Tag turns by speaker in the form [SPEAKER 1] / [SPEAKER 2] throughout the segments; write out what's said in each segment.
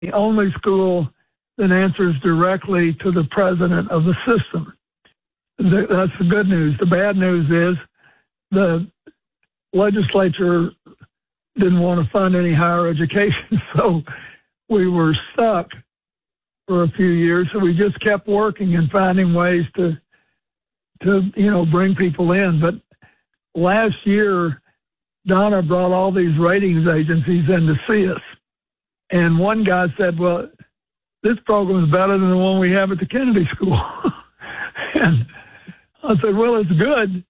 [SPEAKER 1] the only school that answers directly to the president of the system. That's the good news. The bad news is the legislature didn't want to fund any higher education, so we were stuck for a few years. So we just kept working and finding ways to bring people in. But last year, Donna brought all these ratings agencies in to see us. And one guy said, well, this program is better than the one we have at the Kennedy School. And I said, well, it's good.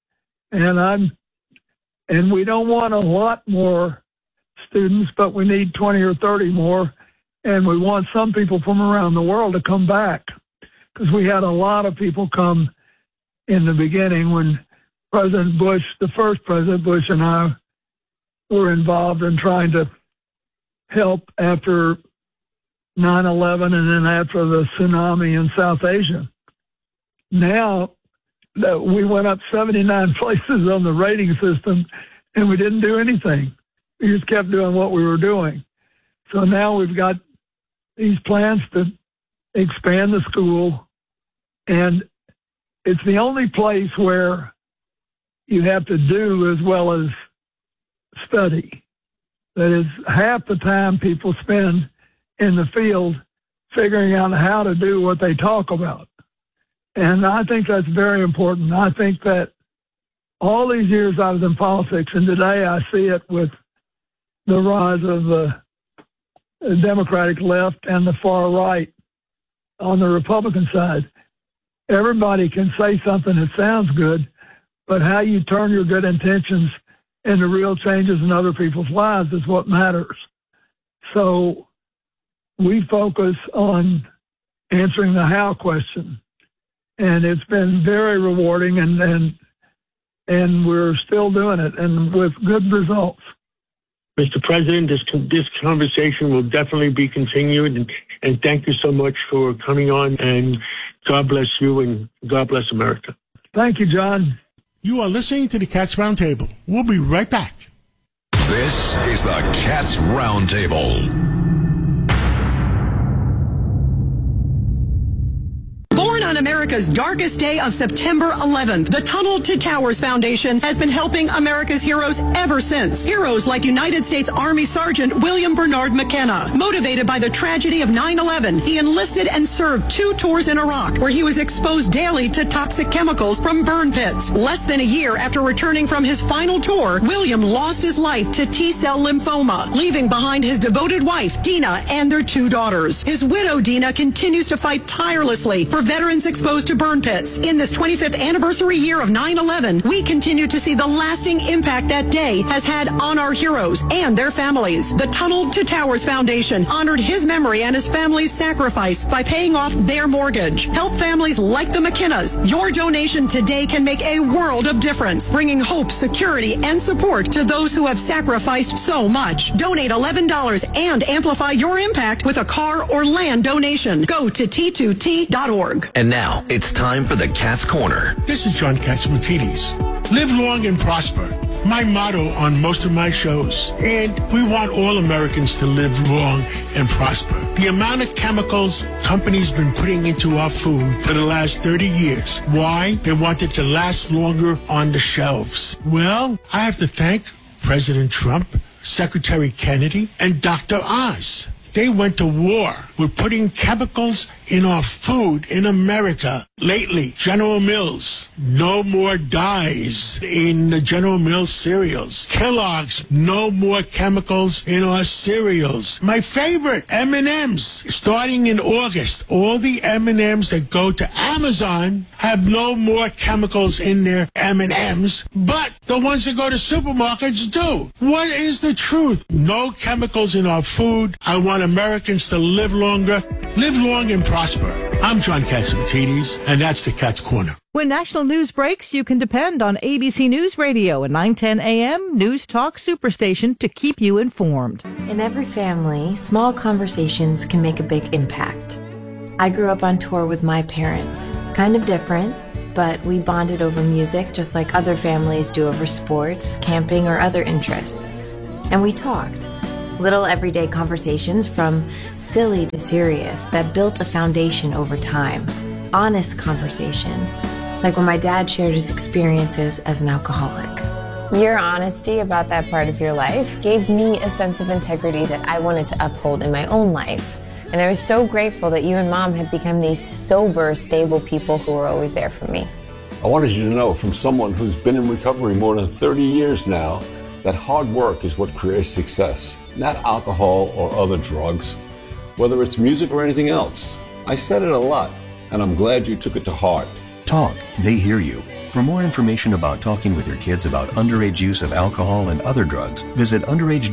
[SPEAKER 1] And we don't want a lot more students, but we need 20 or 30 more. And we want some people from around the world to come back, because we had a lot of people come in the beginning when President Bush, the first President Bush, and I were involved in trying to help after 9/11 and then after the tsunami in South Asia. Now that we went up 79 places on the rating system and we didn't do anything. We just kept doing what we were doing. So now we've got these plans to expand the school, and it's the only place where you have to do as well as study. That is half the time people spend in the field figuring out how to do what they talk about. And I think that's very important. I think that all these years I was in politics, and today I see it with the rise of the Democratic left and the far right on the Republican side. Everybody can say something that sounds good, but how you turn your good intentions into real changes in other people's lives is what matters. So we focus on answering the how question. And it's been very rewarding, and we're still doing it, and with good results.
[SPEAKER 2] Mr. President, this conversation will definitely be continued, and thank you so much for coming on, and God bless you, and God bless America.
[SPEAKER 1] Thank you, John.
[SPEAKER 3] You are listening to the Cats Roundtable. We'll be right back.
[SPEAKER 4] This is the Cats Roundtable.
[SPEAKER 5] Born on America's darkest day of September 11th, the Tunnel to Towers Foundation has been helping America's heroes ever since. Heroes like United States Army Sergeant William Bernard McKenna. Motivated by the tragedy of 9/11, he enlisted and served 2 tours in Iraq, where he was exposed daily to toxic chemicals from burn pits. Less than a year after returning from his final tour, William lost his life to T-cell lymphoma, leaving behind his devoted wife, Dina, and their 2 daughters. His widow, Dina, continues to fight tirelessly for veterans exposed to burn pits. In this 25th anniversary year of 9/11, we continue to see the lasting impact that day has had on our heroes and their families. The Tunnel to Towers Foundation honored his memory and his family's sacrifice by paying off their mortgage. Help families like the McKennas. Your donation today can make a world of difference, bringing hope, security, and support to those who have sacrificed so much. Donate $11 and amplify your impact with a car or land donation. Go to T2T.org.
[SPEAKER 4] And now it's time for the Cat's Corner.
[SPEAKER 3] This is John Catsimatidis. Live long and prosper. My motto on most of my shows. And we want all Americans to live long and prosper. The amount of chemicals companies been putting into our food for the last 30 years. Why? They want it to last longer on the shelves. Well, I have to thank President Trump, Secretary Kennedy, and Dr. Oz. They went to war with putting chemicals in our food in America. Lately, General Mills, no more dyes in the General Mills cereals. Kellogg's, no more chemicals in our cereals. My favorite, M&M's, starting in August, all the M&M's that go to Amazon have no more chemicals in their M&M's, but the ones that go to supermarkets do. What is the truth? No chemicals in our food. I want Americans to live longer, live long and prosper. I'm John Catsimatidis, and that's the Cat's Corner.
[SPEAKER 6] When national news breaks, you can depend on ABC News Radio and 910 AM News Talk Superstation to keep you informed.
[SPEAKER 7] In every family, small conversations can make a big impact. I grew up on tour with my parents. Kind of different, but we bonded over music just like other families do over sports, camping, or other interests. And we talked. Little everyday conversations from silly to serious that built a foundation over time. Honest conversations, like when my dad shared his experiences as an alcoholic.
[SPEAKER 8] Your honesty about that part of your life gave me a sense of integrity that I wanted to uphold in my own life. And I was so grateful that you and Mom had become these sober, stable people who were always there for me.
[SPEAKER 9] I wanted you to know, from someone who's been in recovery more than 30 years now, that hard work is what creates success, not alcohol or other drugs, whether it's music or anything else. I said it a lot, and I'm glad you took it to heart.
[SPEAKER 10] Talk, they hear you. For more information about talking with your kids about underage use of alcohol and other drugs, visit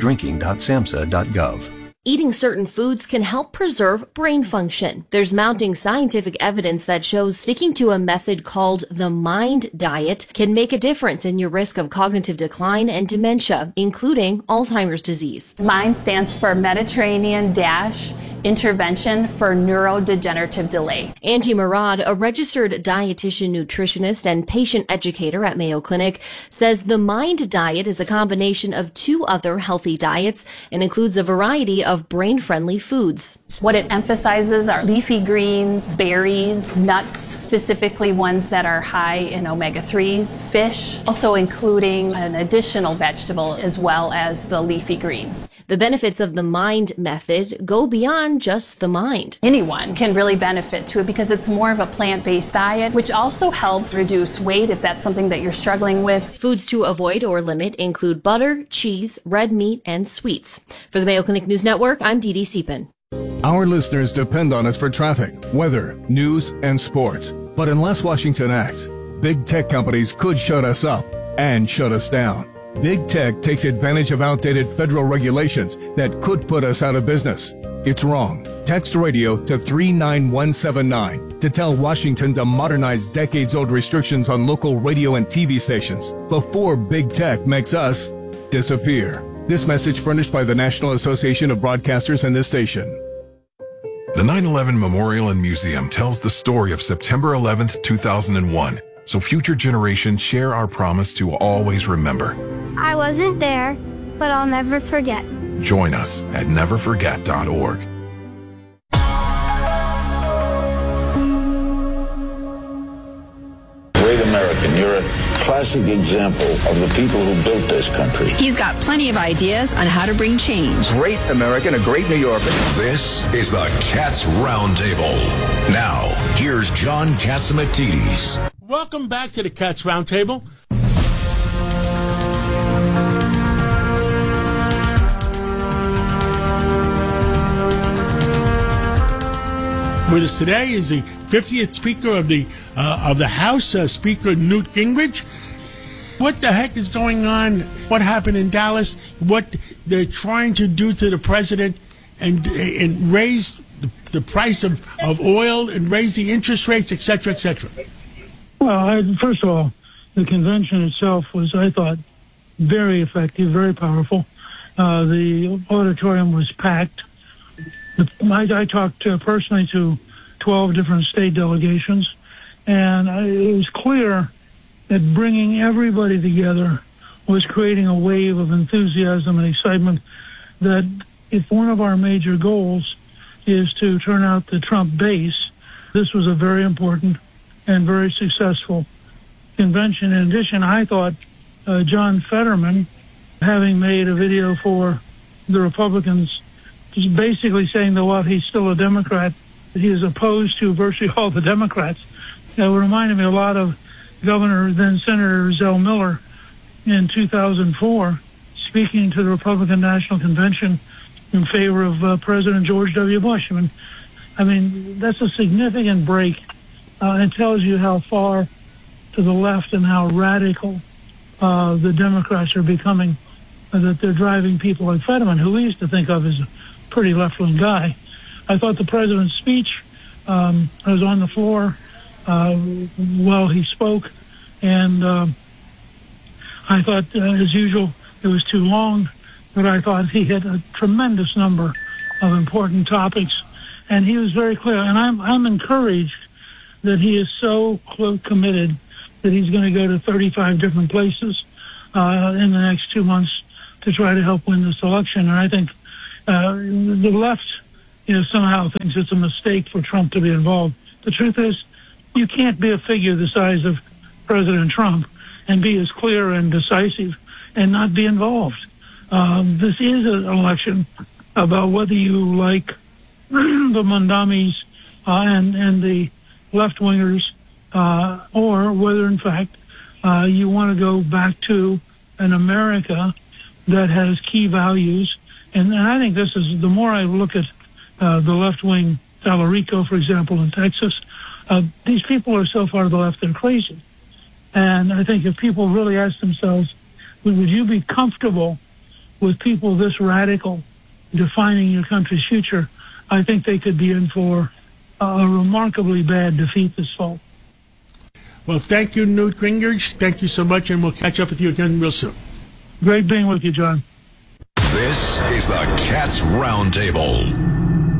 [SPEAKER 10] underagedrinking.samhsa.gov.
[SPEAKER 11] Eating certain foods can help preserve brain function. There's mounting scientific evidence that shows sticking to a method called the MIND diet can make a difference in your risk of cognitive decline and dementia, including Alzheimer's disease.
[SPEAKER 12] MIND stands for Mediterranean Intervention for Neurodegenerative Delay.
[SPEAKER 11] Angie Murad, a registered dietitian, nutritionist, and patient educator at Mayo Clinic, says the MIND diet is a combination of 2 other healthy diets and includes a variety of brain-friendly foods.
[SPEAKER 12] What it emphasizes are leafy greens, berries, nuts, specifically ones that are high in omega-3s, fish, also including an additional vegetable as well as the leafy greens.
[SPEAKER 11] The benefits of the MIND method go beyond just the mind.
[SPEAKER 12] Anyone can really benefit to it because it's more of a plant-based diet, which also helps reduce weight if that's something that you're struggling with.
[SPEAKER 11] Foods to avoid or limit include butter, cheese, red meat, and sweets. For the Mayo Clinic News Network, I'm Dee Dee Siepen.
[SPEAKER 13] Our listeners depend on us for traffic, weather, news, and sports. But unless Washington acts, big tech companies could shut us up and shut us down. Big tech takes advantage of outdated federal regulations that could put us out of business. It's wrong. Text radio to 39179 to tell Washington to modernize decades-old restrictions on local radio and TV stations before big tech makes us disappear. This message furnished by the National Association of Broadcasters and this station.
[SPEAKER 14] The 9/11 Memorial and Museum tells the story of September 11th, 2001, so future generations share our promise to always remember.
[SPEAKER 15] I wasn't there, but I'll never forget.
[SPEAKER 14] Join us at neverforget.org.
[SPEAKER 16] Great American, you're a classic example of the people who built this country.
[SPEAKER 17] He's got plenty of ideas on how to bring change.
[SPEAKER 4] Great American, a great New Yorker. This is the Cats Roundtable. Now, here's John Catsimatidis.
[SPEAKER 3] Welcome back to the Cats Roundtable. With us today is the 50th Speaker of the House, Speaker Newt Gingrich. What the heck is going on? What happened in Dallas? What they're trying to do to the president and raise the price of oil and raise the interest rates, et cetera, et cetera?
[SPEAKER 1] Well, first of all, the convention itself was, I thought, very effective, very powerful. The auditorium was packed. I talked personally to 12 different state delegations, and it was clear that bringing everybody together was creating a wave of enthusiasm and excitement that if one of our major goals is to turn out the Trump base, this was a very important and very successful convention. In addition, I thought John Fetterman, having made a video for the Republicans, just basically saying that while he's still a Democrat, he is opposed to virtually all the Democrats. That reminded me a lot of Governor, then Senator Zell Miller in 2004, speaking to the Republican National Convention in favor of President George W. Bush. I mean, that's a significant break. It tells you how far to the left and how radical the Democrats are becoming, that they're driving people like Fetterman, who we used to think of as a pretty left-wing guy. I thought the president's speech was on the floor while he spoke, and I thought, as usual, it was too long, but I thought he had a tremendous number of important topics, and he was very clear. And I'm encouraged that he is so committed that he's going to go to 35 different places in the next 2 months to try to help win this election. And I think
[SPEAKER 18] the left, somehow thinks it's a mistake for Trump to be involved. The truth is, you can't be a figure the size of President Trump and be as clear and decisive and not be involved. This is an election about whether you like the Mandamis and the left-wingers, or whether, in fact, you want to go back to an America that has key values. And I think this is, the more I look at the left-wing, Talarico, for example, in Texas, these people are so far to the left they're crazy. And I think if people really ask themselves, would you be comfortable with people this radical defining your country's future, I think they could be in for a remarkably bad defeat this fall.
[SPEAKER 3] Well, thank you, Newt Gingrich. Thank you so much, and we'll catch up with you again real soon.
[SPEAKER 18] Great being with you, John.
[SPEAKER 4] This is the Cats Roundtable.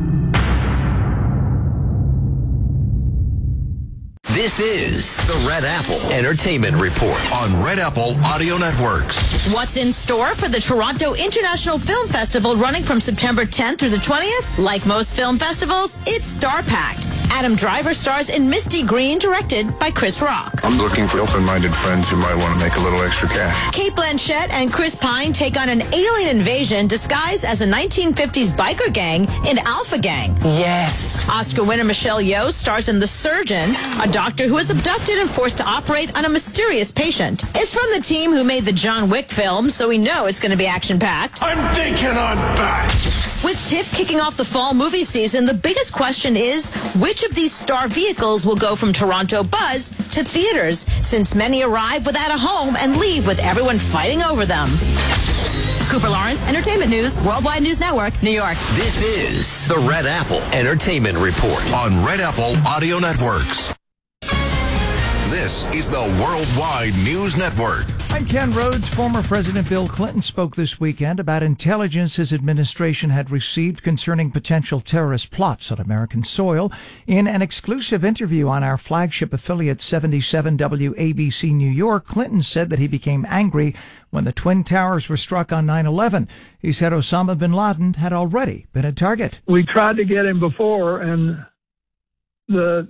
[SPEAKER 4] This is the Red Apple Entertainment Report on Red Apple Audio Networks.
[SPEAKER 19] What's in store for the Toronto International Film Festival running from September 10th through the 20th? Like most film festivals, it's star-packed. Adam Driver stars in Misty Green, directed by Chris Rock.
[SPEAKER 20] I'm looking for open-minded friends who might want to make a little extra cash.
[SPEAKER 19] Kate Blanchett and Chris Pine take on an alien invasion disguised as a 1950s biker gang in Alpha Gang.
[SPEAKER 21] Yes.
[SPEAKER 19] Oscar winner Michelle Yeoh stars in The Surgeon, a doctor who is abducted and forced to operate on a mysterious patient. It's from the team who made the John Wick film, so we know it's going to be action-packed.
[SPEAKER 20] I'm thinking I'm back.
[SPEAKER 19] With TIFF kicking off the fall movie season, the biggest question is, which of these star vehicles will go from Toronto buzz to theaters, since many arrive without a home and leave with everyone fighting over them? Cooper Lawrence, Entertainment News, Worldwide News Network, New York.
[SPEAKER 4] This is the Red Apple Entertainment Report on Red Apple Audio Networks. This is the Worldwide News Network.
[SPEAKER 22] I'm Ken Rhodes. Former President Bill Clinton spoke this weekend about intelligence his administration had received concerning potential terrorist plots on American soil. In an exclusive interview on our flagship affiliate 77 WABC New York, Clinton said that he became angry when the Twin Towers were struck on 9/11. He said Osama bin Laden had already been a target.
[SPEAKER 1] We tried to get him before, and the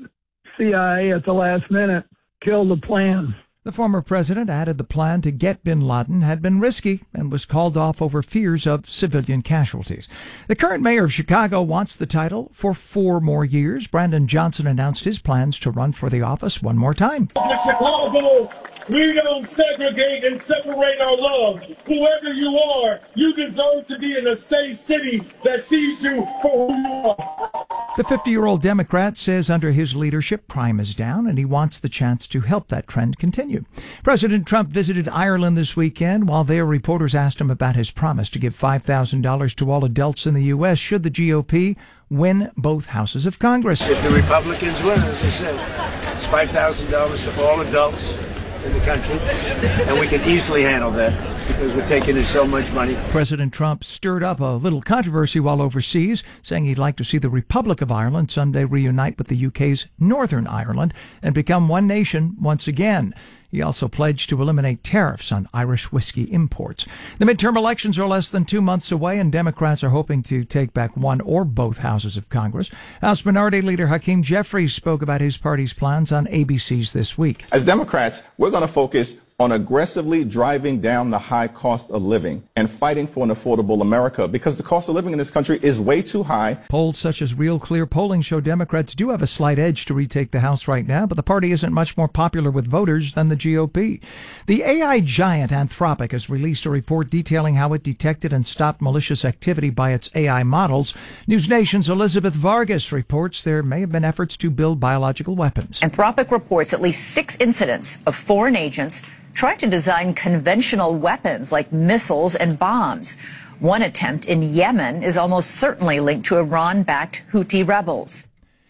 [SPEAKER 1] CIA at the last minute killed the plan.
[SPEAKER 22] The former president added the plan to get bin Laden had been risky and was called off over fears of civilian casualties. The current mayor of Chicago wants the title for 4 more years. Brandon Johnson announced his plans to run for the office one more time.
[SPEAKER 23] In Chicago, we don't segregate and separate our love. Whoever you are, you deserve to be in a safe city that sees you for who you are.
[SPEAKER 22] The 50-year-old Democrat says under his leadership, crime is down, and he wants the chance to help that trend continue. President Trump visited Ireland this weekend. While there, reporters asked him about his promise to give $5,000 to all adults in the U.S. should the GOP win both houses of Congress.
[SPEAKER 24] If the Republicans win, as I said, it's $5,000 to all adults in the country, and we can easily handle that because we're taking in so much money.
[SPEAKER 22] President Trump stirred up a little controversy while overseas, saying he'd like to see the Republic of Ireland Sunday reunite with the UK's Northern Ireland and become one nation once again. He also pledged to eliminate tariffs on Irish whiskey imports. The midterm elections are less than 2 months away, and Democrats are hoping to take back one or both houses of Congress. House Minority Leader Hakeem Jeffries spoke about his party's plans on ABC's This Week.
[SPEAKER 25] As Democrats, we're going to focus on aggressively driving down the high cost of living and fighting for an affordable America, because the cost of living in this country is way too high.
[SPEAKER 22] Polls such as Real Clear Polling show Democrats do have a slight edge to retake the House right now, but the party isn't much more popular with voters than the GOP. The AI giant Anthropic has released a report detailing how it detected and stopped malicious activity by its AI models. News Nation's Elizabeth Vargas reports there may have been efforts to build biological weapons.
[SPEAKER 26] Anthropic reports at least 6 incidents of foreign agents trying to design conventional weapons like missiles and bombs. One attempt in Yemen is almost certainly linked to Iran-backed Houthi rebels.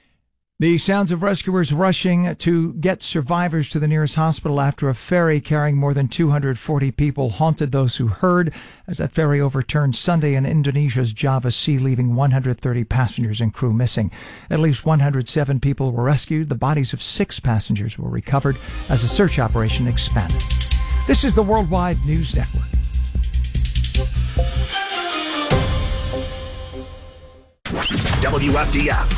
[SPEAKER 22] The sounds of rescuers rushing to get survivors to the nearest hospital after a ferry carrying more than 240 people haunted those who heard as that ferry overturned Sunday in Indonesia's Java Sea, leaving 130 passengers and crew missing. At least 107 people were rescued. The bodies of 6 passengers were recovered as the search operation expanded. This is the Worldwide News Network.
[SPEAKER 2] WFDF.